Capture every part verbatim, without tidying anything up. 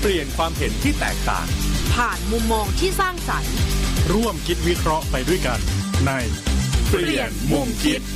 เปลี่ยนความเห็นที่แตกต่างผ่านมุมมองที่สร้างสรรค์ร่วมคิดวิเคราะห์ไปด้วยกันในเปลี่ยนมุมคิด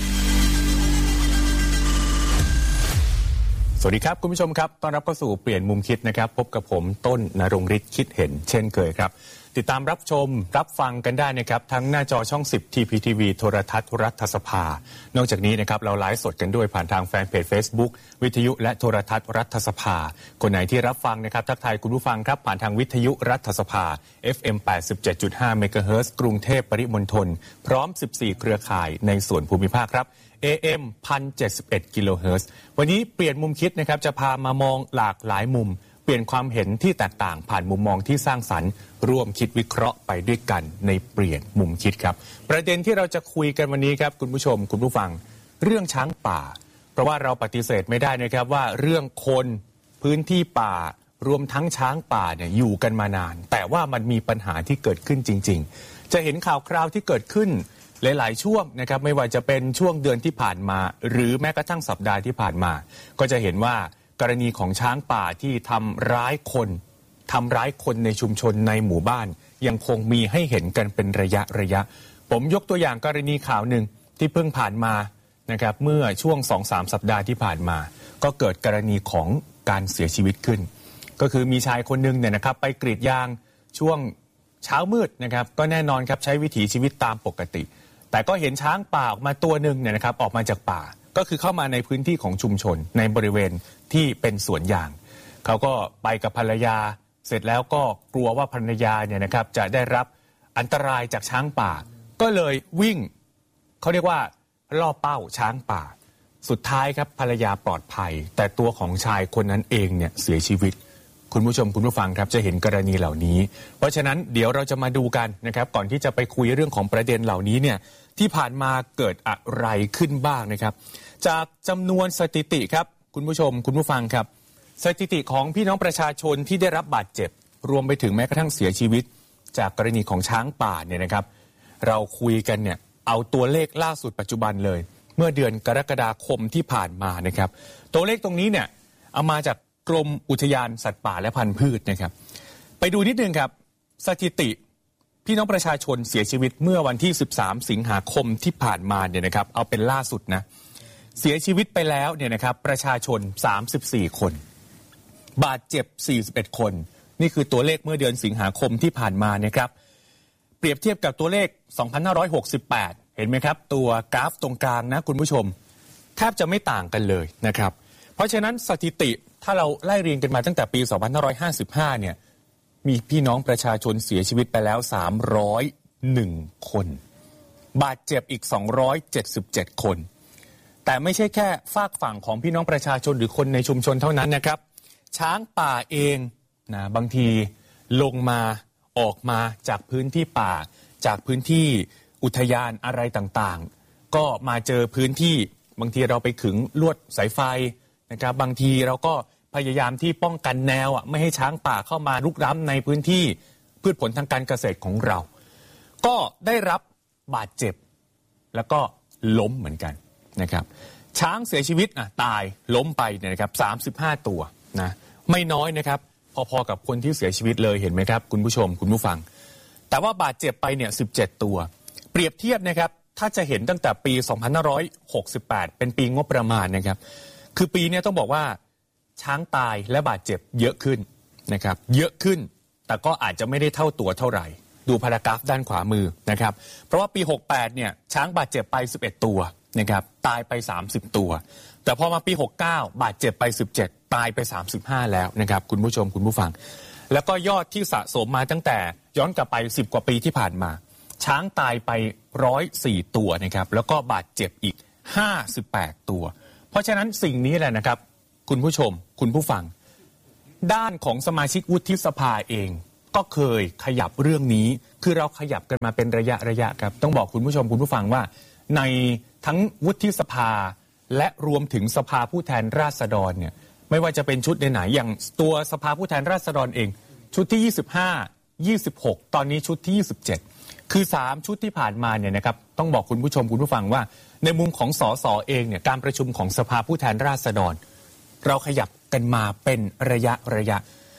สวัสดีครับคุณผู้ชมครับต้อนรับเข้าสู่เปลี่ยนมุมคิดนะครับพบกับผมต้นณรงค์ฤทธิ์คิดเห็นเช่นเคยครับติดตามรับชมรับฟังกันได้นะครับทั้งหน้าจอช่องสิบ ที พี ที วี โทรทัศน์รัฐสภานอกจากนี้นะครับเราไลฟ์สดกันด้วยผ่านทางแฟนเพจ Facebook วิทยุและโทรทัศน์รัฐสภาคนไหนที่รับฟังนะครับทักทายคุณผู้ฟังครับผ่านทางวิทยุรัฐสภา เอฟ เอ็ม แปดสิบเจ็ดจุดห้า เมกะเฮิรตซ์กรุงเทพปริมณฑลพร้อมสิบสี่เครือข่ายในส่วนภูมิภาคครับ เอ เอ็ม หนึ่งพันเจ็ดสิบเอ็ด กิโลเฮิรตซ์วันนี้เปลี่ยนมุมคิดนะครับจะพามามองหลากหลายมุมเปลี่ยนความเห็นที่แตกต่างผ่านมุมมองที่สร้างสรรค์ร่วมคิดวิเคราะห์ไปด้วยกันในเปลี่ยนมุมคิดครับประเด็นที่เราจะคุยกันวันนี้ครับคุณผู้ชมคุณผู้ฟังเรื่องช้างป่าเพราะว่าเราปฏิเสธไม่ได้นะครับว่าเรื่องคนพื้นที่ป่ารวมทั้งช้างป่าเนี่ยอยู่กันมานานแต่ว่ามันมีปัญหาที่เกิดขึ้นจริงๆจะเห็นข่าวคราวที่เกิดขึ้นหลายๆช่วงนะครับไม่ว่าจะเป็นช่วงเดือนที่ผ่านมาหรือแม้กระทั่งสัปดาห์ที่ผ่านมาก็จะเห็นว่ากรณีของช้างป่าที่ทำร้ายคนทำร้ายคนในชุมชนในหมู่บ้านยังคงมีให้เห็นกันเป็นระยะระยะผมยกตัวอย่างกรณีข่าวหนึ่งที่เพิ่งผ่านมานะครับเมื่อช่วง สองถึงสาม สัปดาห์ที่ผ่านมาก็เกิดกรณีของการเสียชีวิตขึ้นก็คือมีชายคนนึงเนี่ยนะครับไปกรีดยางช่วงเช้ามืดนะครับก็แน่นอนครับใช้วิถีชีวิตตามปกติแต่ก็เห็นช้างป่าออกมาตัวนึงเนี่ยนะครับออกมาจากป่าก็คือเข้ามาในพื้นที่ของชุมชนในบริเวณที่เป็นสวนยางเขาก็ไปกับภรรยาเสร็จแล้วก็กลัวว่าภรรยาเนี่ยนะครับจะได้รับอันตรายจากช้างป่าก็เลยวิ่งเขาเรียกว่าล่อเป้าช้างป่าสุดท้ายครับภรรยาปลอดภัยแต่ตัวของชายคนนั้นเองเนี่ยเสียชีวิตคุณผู้ชมคุณผู้ฟังครับจะเห็นกรณีเหล่านี้เพราะฉะนั้นเดี๋ยวเราจะมาดูกันนะครับก่อนที่จะไปคุยเรื่องของประเด็นเหล่านี้เนี่ยที่ผ่านมาเกิดอะไรขึ้นบ้างนะครับจากจำนวนสถิติครับคุณผู้ชมคุณผู้ฟังครับสถิติของพี่น้องประชาชนที่ได้รับบาดเจ็บรวมไปถึงแม้กระทั่งเสียชีวิตจากกรณีของช้างป่าเนี่ยนะครับเราคุยกันเนี่ยเอาตัวเลขล่าสุดปัจจุบันเลยเมื่อเดือนกรกฎาคมที่ผ่านมานะครับตัวเลขตรงนี้เนี่ยเอามาจากกรมอุทยานสัตว์ป่าและพันธุ์พืชนะครับไปดูนิดนึงครับสถิติพี่น้องประชาชนเสียชีวิตเมื่อวันที่สิบสามสิงหาคมที่ผ่านมาเนี่ยนะครับเอาเป็นล่าสุดนะเสียชีวิตไปแล้วเนี่ยนะครับประชาชนสามสิบสี่คนบาดเจ็บสี่สิบเอ็ดคนนี่คือตัวเลขเมื่อเดือนสิงหาคมที่ผ่านมานะครับเปรียบเทียบกับตัวเลขสองพันห้าร้อยหกสิบแปดเห็นไหมครับตัวกราฟตรงกลางนะคุณผู้ชมแทบจะไม่ต่างกันเลยนะครับเพราะฉะนั้นสถิติถ้าเราไล่เรียงกันมาตั้งแต่ปีสองพันห้าร้อยห้าสิบห้าเนี่ยมีพี่น้องประชาชนเสียชีวิตไปแล้วสามร้อยเอ็ดคนบาดเจ็บอีกสองร้อยเจ็ดสิบเจ็ดคนแต่ไม่ใช่แค่ฝากฝั่งของพี่น้องประชาชนหรือคนในชุมชนเท่านั้นนะครับช้างป่าเองนะบางทีลงมาออกมาจากพื้นที่ป่าจากพื้นที่อุทยานอะไรต่างๆก็มาเจอพื้นที่บางทีเราไปขึงลวดสายไฟนะครับบางทีเราก็พยายามที่ป้องกันแนวอ่ะไม่ให้ช้างป่าเข้ามารุกล้ำในพื้นที่พืชผลทางการเกษตรของเราก็ได้รับบาดเจ็บแล้วก็ล้มเหมือนกันนะครับช้างเสียชีวิตอ่ะตายล้มไปเนี่ยนะครับสามสิบห้าตัวนะไม่น้อยนะครับพอๆกับคนที่เสียชีวิตเลยเห็นไหมครับคุณผู้ชมคุณผู้ฟังแต่ว่าบาดเจ็บไปเนี่ยสิบเจ็ดตัวเปรียบเทียบนะครับถ้าจะเห็นตั้งแต่ปีสองพันห้าร้อยหกสิบแปดเป็นปีงบประมาณนะครับคือปีนี้ต้องบอกว่าช้างตายและบาดเจ็บเยอะขึ้นนะครับเยอะขึ้นแต่ก็อาจจะไม่ได้เท่าตัวเท่าไหร่ดูพารากราฟด้านขวามือนะครับเพราะว่าปีหกสิบแปดเนี่ยช้างบาดเจ็บไปสิบเอ็ดตัวนะครับตายไปสามสิบตัวแต่พอมาปีหกสิบเก้าบาดเจ็บไปสิบเจ็ดตายไปสามสิบห้าแล้วนะครับคุณผู้ชมคุณผู้ฟังแล้วก็ยอดที่สะสมมาตั้งแต่ย้อนกลับไปสิบกว่าปีที่ผ่านมาช้างตายไปหนึ่งร้อยสี่ตัวนะครับแล้วก็บาดเจ็บอีกห้าสิบแปดตัวเพราะฉะนั้นสิ่งนี้แหละนะครับคุณผู้ชมคุณผู้ฟังด้านของสมาชิกวุฒิสภาเองก็เคยขยับเรื่องนี้คือเราขยับกันมาเป็นระยะระยะครับต้องบอกคุณผู้ชมคุณผู้ฟังว่าในทั้งวุฒิสภาและรวมถึงสภาผู้แทนราษฎรเนี่ยไม่ว่าจะเป็นชุดไหนๆอย่างตัวสภาผู้แทนราษฎรเองชุดที่ยี่สิบห้า ยี่สิบหกตอนนี้ชุดที่ยี่สิบเจ็ดคือสามชุดที่ผ่านมาเนี่ยนะครับต้องบอกคุณผู้ชมคุณผู้ฟังว่าในมุมของสสเองเนี่ยการประชุมของสภาผู้แทนราษฎรเราขยับกันมาเป็นระยะระยะ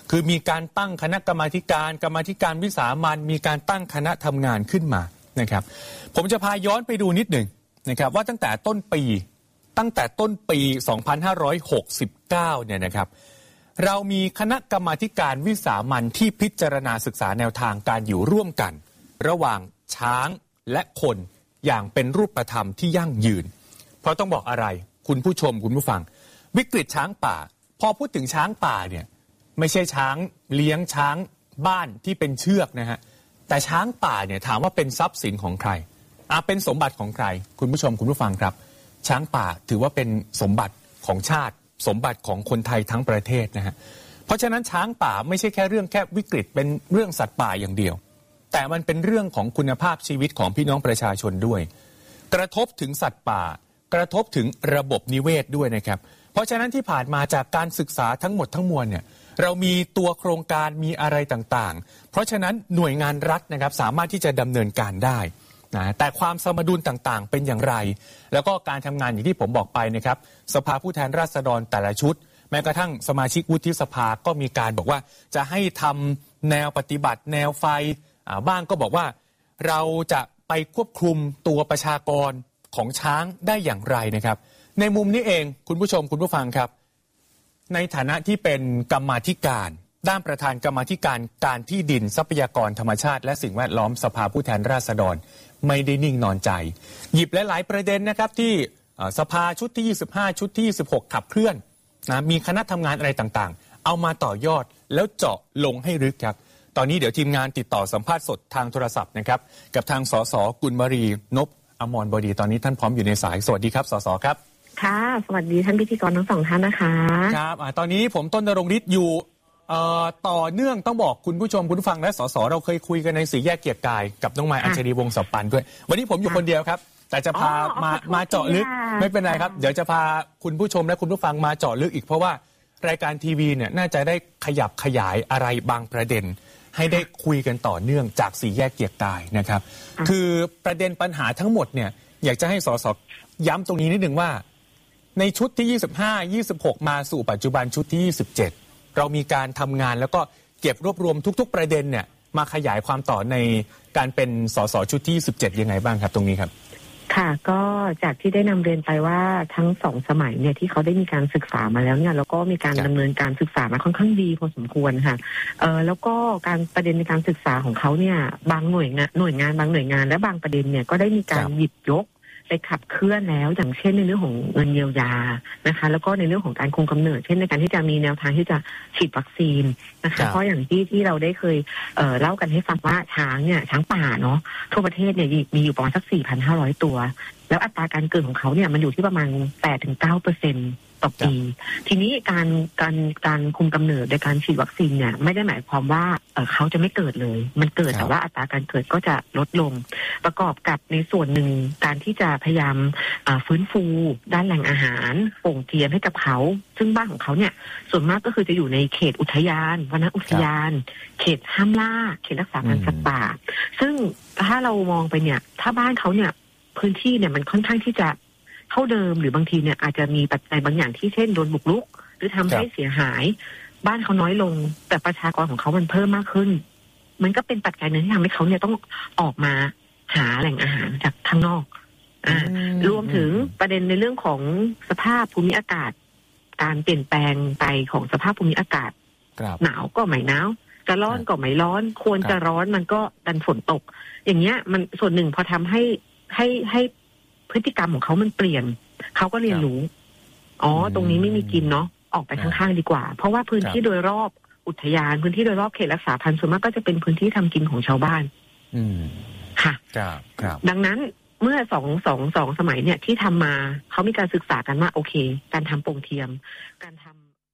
คือมีการตั้งคณะกรรมาธิการกรรมาธิการวิสามัญมีการตั้งคณะทำงานขึ้นมานะครับผมจะพาย้อนไปดูนิดหนึ่งนะครับว่าตั้งแต่ต้นปีตั้งแต่ต้นปีสองพันห้าร้อยหกสิบเก้าเนี่ยนะครับเรามีคณะกรรมาธิการวิสามัญที่พิจารณาศึกษาแนวทางการอยู่ร่วมกันระหว่างช้างและคนอย่างเป็นรูปธรรมที่ยั่งยืนเพราะต้องบอกอะไรคุณผู้ชมคุณผู้ฟังวิกฤตช้างป่าพอพูดถึงช้างป่าเนี่ยไม่ใช่ช้างเลี้ยงช้างบ้านที่เป็นเชือกนะฮะแต่ช้างป่าเนี่ยถามว่าเป็นทรัพย์สินของใครอ่ะเป็นสมบัติของใครคุณผู้ชมคุณผู้ฟังครับช้างป่าถือว่าเป็นสมบัติของชาติสมบัติของคนไทยทั้งประเทศนะฮะเพราะฉะนั้นช้างป่าไม่ใช่แค่เรื่องแค่วิกฤตเป็นเรื่องสัตว์ป่าอย่างเดียวแต่มันเป็นเรื่องของคุณภาพชีวิตของพี่น้องประชาชนด้วยกระทบถึงสัตว์ป่ากระทบถึงระบบนิเวศด้วยนะครับเพราะฉะนั้นที่ผ่านมาจากการศึกษาทั้งหมดทั้งมวลเนี่ยเรามีตัวโครงการมีอะไรต่างๆเพราะฉะนั้นหน่วยงานรัฐนะครับสามารถที่จะดำเนินการได้นะแต่ความสมดุลต่างๆเป็นอย่างไรแล้วก็การทำงานอย่างที่ผมบอกไปนะครับสภาผู้แทนราษฎรแต่ละชุดแม้กระทั่งสมาชิกวุฒิสภาก็มีการบอกว่าจะให้ทำแนวปฏิบัติแนวไฟบ้างก็บอกว่าเราจะไปควบคุมตัวประชากรของช้างได้อย่างไรนะครับในมุมนี้เองคุณผู้ชมคุณผู้ฟังครับในฐานะที่เป็นกรรมาธิการด้านประธานกรรมาธิการการที่ดินทรัพยากรธรรมชาติและสิ่งแวดล้อมสภาผู้แทนราษฎรไม่ได้นิ่งนอนใจหยิบหลายๆประเด็นนะครับที่สภาชุดที่ยี่สิบห้าชุดที่ยี่สิบหกขับเคลื่อนนะมีคณะทำงานอะไรต่างๆเอามาต่อยอดแล้วเจาะลงให้ลึกครับตอนนี้เดี๋ยวทีมงานติดต่อสัมภาษณ์สดทางโทรศัพท์นะครับกับทางสสกุลวรีนพอมรบดีตอนนี้ท่านพร้อมอยู่ในสายสวัสดีครับสสครับค่ะสวัสดีท่านพิธีกรทั้งสองท่านนะคะครับตอนนี้ผมต้นณรงค์ฤทธิ์อยู่ต่อเนื่องต้องบอกคุณผู้ชมคุณผู้ฟังและสสเราเคยคุยกันในสี่แยกเกียรติกายกับน้องไม้อัญชลีวงศ์สับปันด้วยวันนี้ผมอยู่คนเดียวครับแต่จะพามามาเจาะลึกไม่เป็นไรครับเดี๋ยวจะพาคุณผู้ชมและคุณผู้ฟังมาเจาะลึกอีกเพราะว่ารายการทีวีเนี่ยน่าจะได้ขยับขยายอะไรบางประเด็นให้ได้คุยกันต่อเนื่องจากสี่แยกเกียรติกายนะครับคือประเด็นปัญหาทั้งหมดเนี่ยอยากจะให้สสย้ำตรงนี้นิดนึงว่าในชุดที่ยี่สิบห้า ยี่สิบหกมาสู่ปัจจุบันชุดที่ยี่สิบเจ็ดเรามีการทำงานแล้วก็เก็บรวบรวมทุกๆประเด็นเนี่ยมาขยายความต่อในการเป็นสสชุดที่ยี่สิบเจ็ดยังไงบ้างครับตรงนี้ครับค่ะก็จากที่ได้นำเรียนไปว่าทั้งสองสมัยเนี่ยที่เขาได้มีการศึกษามาแล้วเนี่ยแล้วก็มีการดำเนินการศึกษามาค่อนข้างดีพอสมควรค่ะเอ่อแล้วก็การประเด็นในการศึกษาของเขาเนี่ยบางหน่วยงานหน่วยงานบางหน่วยงานและบางประเด็นเนี่ยก็ได้มีการหยิบยกไปขับเคลื่อนแล้วอย่างเช่นในเรื่องของเงินเยียวยานะคะแล้วก็ในเรื่องของการคุมกำเนิดเช่นในการที่จะมีแนวทางที่จะฉีดวัคซีนนะคะเพราะอย่างที่ที่เราได้เคยเอ่อเล่ากันให้ฟังว่าช้างเนี่ยช้างป่าเนาะทั่วประเทศเนี่ยมีอยู่ประมาณสัก สี่พันห้าร้อย ตัวแล้วอัตราการเกิดของเขาเนี่ยมันอยู่ที่ประมาณ แปดถึงเก้าเปอร์เซ็นต์ ต่อปีทีนี้การการการคุมกำเนิดโดยการฉีดวัคซีนเนี่ยไม่ได้หมายความว่าเอ่อเขาจะไม่เกิดเลยมันเกิดแต่ว่าอัตราการเกิดก็จะลดลงประกอบกับในส่วนหนึ่งการที่จะพยายามฟื้นฟูด้านแหล่งอาหารโป่งเทียมให้กับเขาซึ่งบ้านของเขาเนี่ยส่วนมากก็คือจะอยู่ในเขตอุทยานวนอุทยานเขตห้ามล่าเขตรักษาพันธุ์สัตว์ป่าซึ่งถ้าเรามองไปเนี่ยถ้าบ้านเขาเนี่ยพื้นที่เนี่ยมันค่อนข้างที่จะเท่าเดิมหรือบางทีเนี่ยอาจจะมีปัจจัยบางอย่างที่เช่นโดนบุกรุกหรือทำให้เสียหายบ้านเขาน้อยลงแต่ประชากรของเขามันเพิ่มมากขึ้นมันก็เป็นปัจจัยหนึ่งที่ทำให้เขาเนี่ยต้องออกมาหาแหล่งอาหารจากข้างนอกอ่ารวมถึงประเด็นในเรื่องของสภาพภูมิอากาศการเปลี่ยนแปลงไปของสภาพภูมิอากาศหนาวก็ไม่หนาวจะร้อนก็ไม่ร้อนควรจะร้อนมันก็ดันฝนตกอย่างเงี้ยมันส่วนหนึ่งพอทำให้ให้ให้พฤติกรรมของเขามันเปลี่ยนเขาก็เรียนรู้อ๋อตรงนี้ไม่มีกินเนาะออกไปข้างๆดีกว่าเพราะว่าพื้นที่โดยรอบอุทยานพื้นที่โดยรอบเขตรักษาพันธุ์ส่วนมากก็จะเป็นพื้นที่ทำกินของชาวบ้านอืมค่ะครับครับดังนั้นเมื่อสองสองสองสมัยเนี่ยที่ทำมาเขามีการศึกษากันว่าโอเคการทำโป่งเทียมการท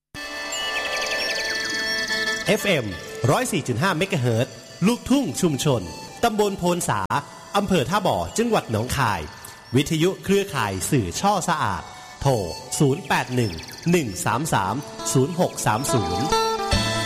ำ เอฟ เอ็ม หนึ่งร้อยสี่จุดห้า เมกะเฮิรตซ์ ลูกทุ่งชุมชนตำบลโพนสาอำเภอท่าบ่อจังหวัดหนองคายวิทยุเครือข่ายสื่อช่อสะอาดโทรศูนย์ แปด หนึ่ง หนึ่ง สาม สาม ศูนย์ หก สาม ศูนย์